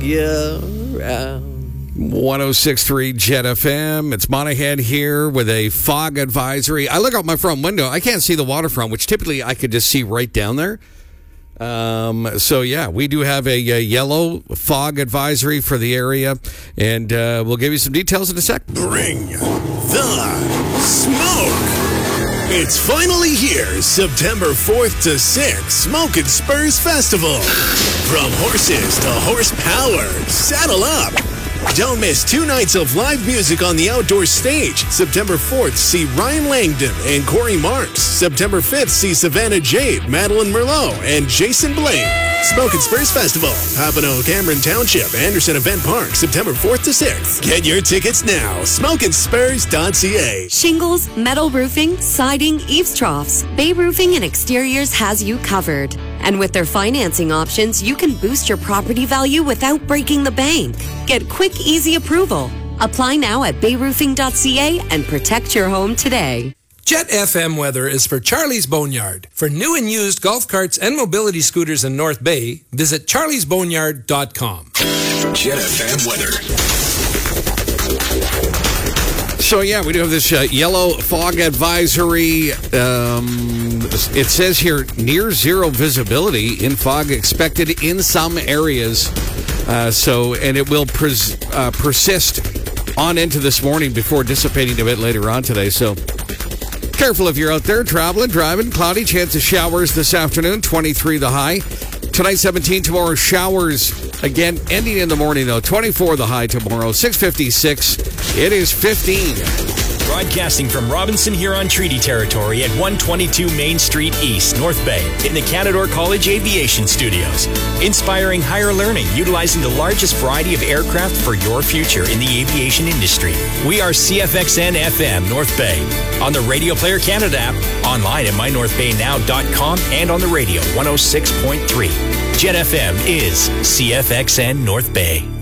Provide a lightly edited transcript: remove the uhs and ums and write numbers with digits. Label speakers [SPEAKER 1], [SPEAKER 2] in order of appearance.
[SPEAKER 1] Yeah.
[SPEAKER 2] 106.3 Jet FM. It's Monahan here with a fog advisory. I look out my front window. I can't see the waterfront, which typically I could just see right down there. So, yeah, we do have a yellow fog advisory for the area, and we'll give you some details in a sec.
[SPEAKER 3] Bring the smoke. It's finally here, September 4th to 6th, Smoke and Spurs Festival. From horses to horsepower, saddle up. Don't miss 2 nights of live music on the outdoor stage. September 4th, see Ryan Langdon and Corey Marks. September 5th, see Savannah Jade, Madeline Merlot, and Jason Blaine. Smoke and Spurs Festival, Papineau, Cameron Township, Anderson Event Park, September 4th to 6th. Get your tickets now, smokeandspurs.ca.
[SPEAKER 4] Shingles, metal roofing, siding, eaves troughs. Bay Roofing and Exteriors has you covered. And with their financing options, you can boost your property value without breaking the bank. Get quick, easy approval. Apply now at bayroofing.ca and protect your home today.
[SPEAKER 5] Jet FM weather is for Charlie's Boneyard. For new and used golf carts and mobility scooters in North Bay, visit charliesboneyard.com.
[SPEAKER 3] Jet FM weather.
[SPEAKER 2] So, yeah, we do have this yellow fog advisory. It says here, near zero visibility in fog expected in some areas. And it will persist on into this morning before dissipating a bit later on today. So, careful if you're out there traveling, driving. Cloudy, chance of showers this afternoon, 23 the high. Tonight, 17. Tomorrow, showers again, ending in the morning, though. 24 the high tomorrow. 6:56. It is 15.
[SPEAKER 6] Broadcasting from Robinson Huron Treaty Territory at 122 Main Street East, North Bay, in the Canadore College Aviation Studios. Inspiring higher learning, utilizing the largest variety of aircraft for your future in the aviation industry. We are CFXN FM North Bay. On the Radio Player Canada app, online at mynorthbaynow.com, and on the radio 106.3. Jet FM is CFXN North Bay.